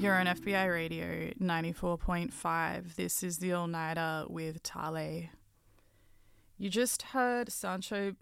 You're on FBI Radio 94.5. This is the All Nighter with Tale. You just heard Sancho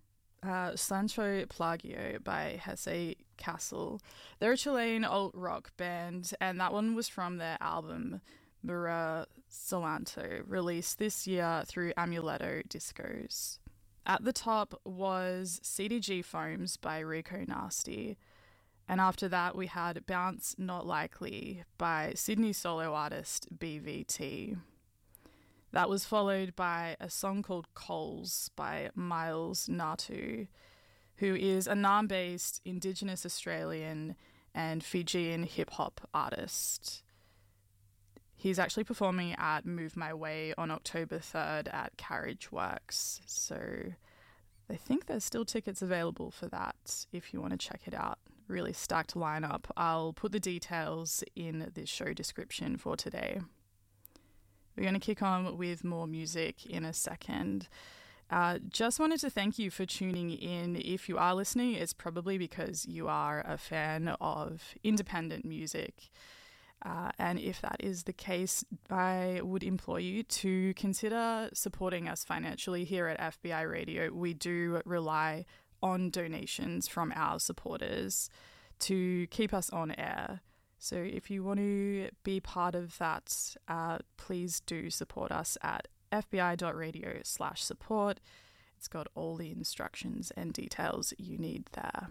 Plagio by Hesse Castle. They're a Chilean alt-rock band, and that one was from their album Mura Solanto, released this year through Amuleto Discos. At the top was CDG Foams by Rico Nasty. And after that, we had Bounce Not Likely by Sydney solo artist BVT. That was followed by a song called Coals by Miles Natu, who is a Naarm-based Indigenous Australian and Fijian hip-hop artist. He's actually performing at Move My Way on October 3rd at Carriage Works, so I think there's still tickets available for that if you want to check it out. Really stacked lineup. I'll put the details in the show description for today. We're going to kick on with more music in a second. Just wanted to thank you for tuning in. If you are listening, it's probably because you are a fan of independent music. And if that is the case, I would implore you to consider supporting us financially here at FBI Radio. We do rely on donations from our supporters to keep us on air. So if you want to be part of that, please do support us at fbi.radio/support. It's got all the instructions and details you need there.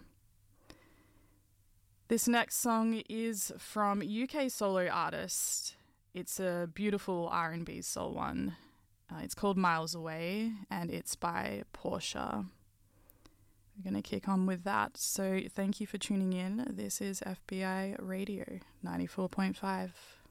This next song is from UK solo artist. It's a beautiful R&B soul one. It's called Miles Away, and it's by Portia. We're going to kick on with that. So thank you for tuning in. This is FBI Radio 94.5.